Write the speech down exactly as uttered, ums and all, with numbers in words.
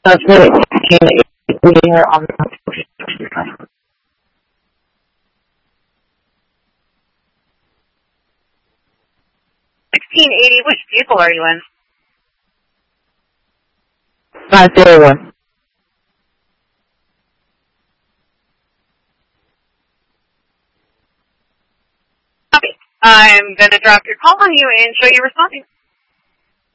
Uh, sixteen eighty here on sixteen eighty, which vehicle are you in? five zero one. Okay. I'm going to drop your call on you and show you responding.